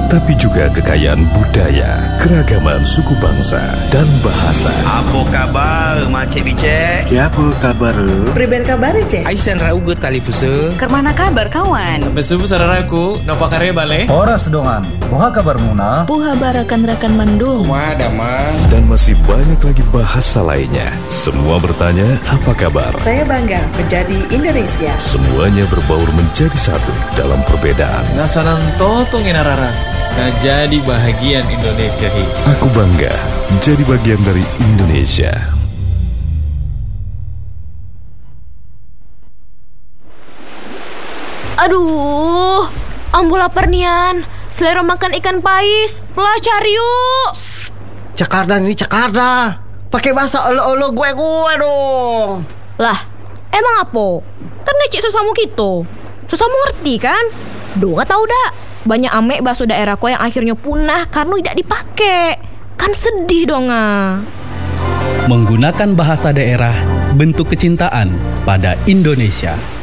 tapi juga kekayaan budaya, keragaman suku bangsa, dan bahasa. Apa kabar, Macik Bicek? Siapa kabar? Priben kabar, Cek? Aisyah raugut tali fusa. Kermana kabar, kawan? Besubu sararaku, napa karya balik? Horas dongan, puha kabar muna. Puha barakan-rakan mandung. Dan masih banyak lagi bahasa lainnya. Semua bertanya, apa kabar? Saya bangga menjadi Indonesia. Semuanya berbaur menjadi satu dalam perbedaan. Ngasanan totong enarara. Nah jadi bahagian Indonesia hi. Aku bangga jadi bagian dari Indonesia. Aduh, ambo lapar nian. Selera makan ikan pais. Lah cari yuk. Cakarda nih, Cakarda. Pakai bahasa olo-olo gue dong. Lah, emang apa? Kan ngecik susamu gitu. Susamu ngerti kan? Duh gak tau dah. Banyak ame bahasa daerahku yang akhirnya punah karena tidak dipakai. Kan sedih dong ah. Menggunakan bahasa daerah, bentuk kecintaan pada Indonesia.